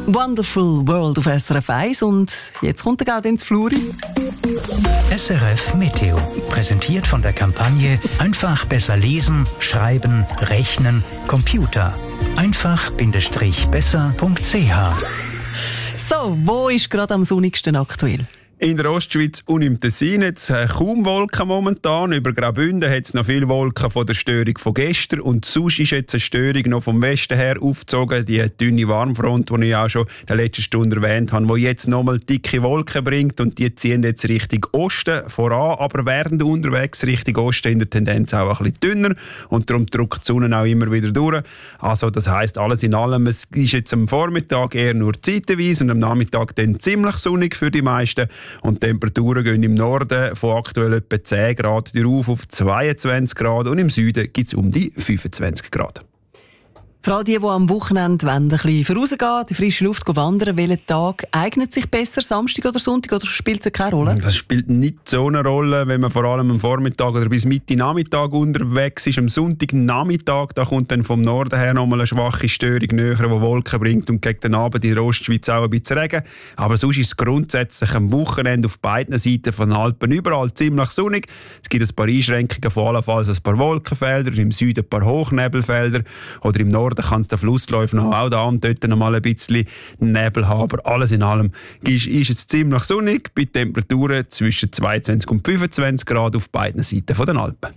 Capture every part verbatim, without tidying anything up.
Wonderful World auf S R F eins und jetzt kommt der Gaudenz Fluri. S R F Meteo, präsentiert von der Kampagne Einfach besser lesen, schreiben, rechnen, Computer. einfach-besser punkt c h. So, wo ist gerade am sonnigsten aktuell? In der Ostschweiz und im Tessin jetzt äh, kaum Wolken momentan. Über Graubünden hat es noch viele Wolken von der Störung von gestern. Und sonst ist jetzt eine Störung noch vom Westen her aufgezogen. Die dünne Warmfront, die ich auch schon in der letzten Stunde erwähnt habe, die jetzt nochmal dicke Wolken bringt. Und die ziehen jetzt Richtung Osten voran, aber werden unterwegs Richtung Osten in der Tendenz auch ein bisschen dünner. Und darum drückt die Sonne auch immer wieder durch. Also das heisst, alles in allem, es ist jetzt am Vormittag eher nur zeitweise und am Nachmittag dann ziemlich sonnig für die meisten. Und die Temperaturen gehen im Norden von aktuell etwa zehn Grad rauf auf zweiundzwanzig Grad und im Süden gibt es um die fünfundzwanzig Grad. Vor allem die, die am Wochenende wollen, ein bisschen vorausgehen, in die frische Luft wandern, welcher Tag eignet sich besser, Samstag oder Sonntag, oder spielt es keine Rolle? Das spielt nicht so eine Rolle, wenn man vor allem am Vormittag oder bis Mitte Nachmittag unterwegs ist. Am Sonntagnachmittag, da kommt dann vom Norden her nochmal eine schwache Störung näher, die Wolken bringt und gegen den Abend in der Ostschweiz auch ein bisschen Regen. Aber sonst ist es grundsätzlich am Wochenende auf beiden Seiten von den Alpen überall ziemlich sonnig. Es gibt ein paar Einschränkungen, von allenfalls ein paar Wolkenfelder, im Süden ein paar Hochnebelfelder oder im Norden kann es den Flussläufen auch da und dort noch mal ein bisschen Nebel haben. Aber alles in allem ist, ist es ziemlich sonnig bei Temperaturen zwischen zweiundzwanzig und fünfundzwanzig Grad auf beiden Seiten von den Alpen.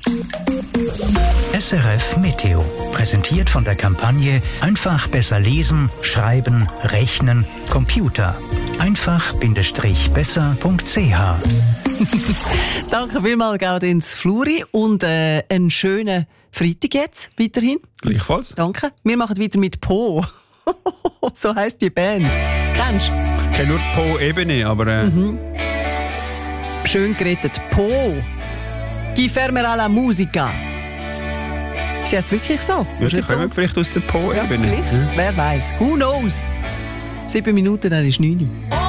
S R F Meteo, präsentiert von der Kampagne Einfach besser lesen, schreiben, rechnen, Computer. einfach-besser punkt c h. Danke vielmals, Gaudenz Fluri, und äh, einen schönen Freitag jetzt weiterhin. Gleichfalls. Danke. Wir machen weiter mit Po. So heisst die Band. Kennst du? Ich kenne nur Po-Ebene, aber... Äh mhm. Schön gerettet. Po. Chi fermerà la musica. Ist das wirklich so? Ja, die kommen so? Vielleicht aus der Po-Ebene. Ja, vielleicht. Ja. Wer weiß. Who knows? Sieben Minuten, dann ist neun.